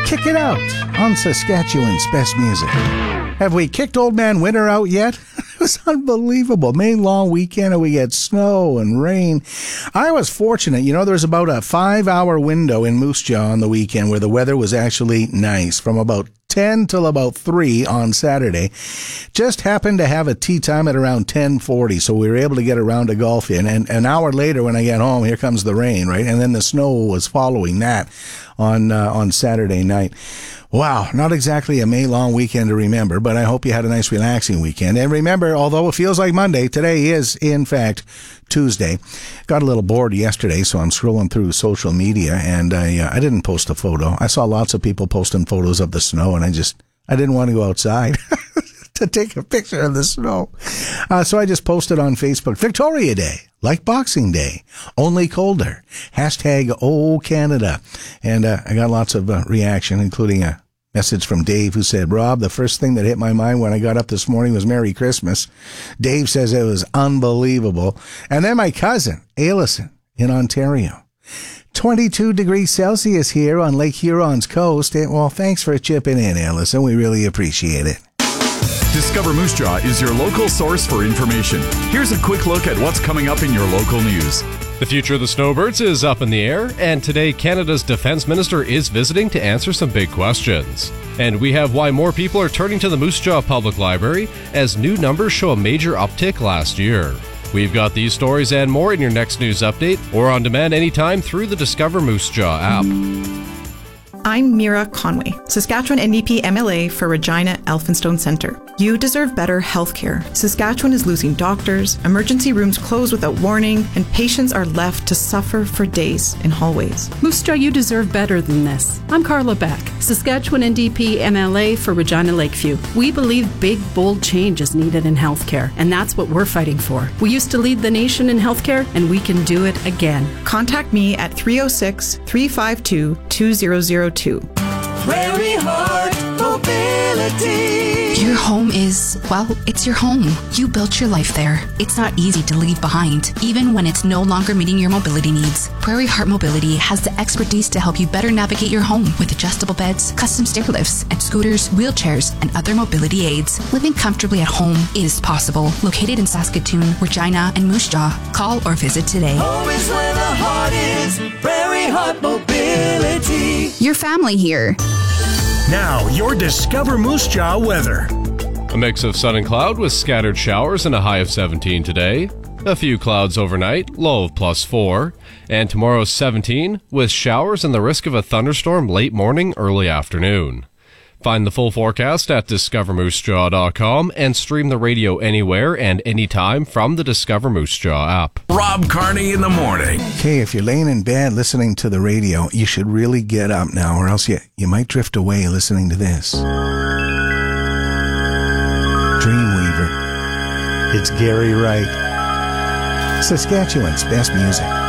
Kick It Out on Saskatchewan's Best Music. Have we kicked Old Man Winter out yet? It was unbelievable. May long weekend and we had snow and rain. I was fortunate. You know, there was about a 5-hour window in Moose Jaw on the weekend where the weather was actually nice from about 10 till about 3 on Saturday. Just happened to have a tea time at around 10:40, so we were able to get a round of golf in. And an hour later when I get home, here comes the rain, right? And then the snow was following that on Saturday night. Wow, not exactly a May-long weekend to remember, but I hope you had a nice, relaxing weekend. And remember, although it feels like Monday, today is, in fact, Tuesday. Got a little bored yesterday, so I'm scrolling through social media, and I didn't post a photo. I saw lots of people posting photos of the snow, and I didn't want to go outside to take a picture of the snow. So I just posted on Facebook, Victoria Day, like Boxing Day, only colder. Hashtag Oh Canada. And I got lots of reaction, including a message from Dave who said, Rob, the first thing that hit my mind when I got up this morning was Merry Christmas. Dave says it was unbelievable. And then my cousin, Ailison, in Ontario. 22 degrees Celsius here on Lake Huron's coast. Well, thanks for chipping in, Ailison. We really appreciate it. Discover Moose Jaw is your local source for information. Here's a quick look at what's coming up in your local news. The future of the snowbirds is up in the air, and today Canada's Defence Minister is visiting to answer some big questions. And we have why more people are turning to the Moose Jaw Public Library as new numbers show a major uptick last year. We've got these stories and more in your next news update or on demand anytime through the Discover Moose Jaw app. I'm Mira Conway, Saskatchewan NDP MLA for Regina Elphinstone Centre. You deserve better healthcare. Saskatchewan is losing doctors, emergency rooms close without warning, and patients are left to suffer for days in hallways. Moose Jaw, you deserve better than this. I'm Carla Beck, Saskatchewan NDP MLA for Regina Lakeview. We believe big, bold change is needed in healthcare, and that's what we're fighting for. We used to lead the nation in healthcare, and we can do it again. Contact me at 306-352-2002. Prairie Heart Mobility. Your home is, well, it's your home. You built your life there. It's not easy to leave behind, even when it's no longer meeting your mobility needs. Prairie Heart Mobility has the expertise to help you better navigate your home with adjustable beds, custom stair lifts, and scooters, wheelchairs, and other mobility aids. Living comfortably at home is possible. Located in Saskatoon, Regina, and Moose Jaw. Call or visit today. Home is where the heart is. Prairie Heart Mobility. Your family here. Now, your Discover Moose Jaw weather. A mix of sun and cloud with scattered showers and a high of 17 today. A few clouds overnight, low of +4. And tomorrow's 17 with showers and the risk of a thunderstorm late morning, early afternoon. Find the full forecast at discovermoosejaw.com and stream the radio anywhere and anytime from the Discover Moose Jaw app. Rob Carney in the morning. Okay, if you're laying in bed listening to the radio, you should really get up now, or else you might drift away listening to this. Dreamweaver. It's Gary Wright. Saskatchewan's Best Music.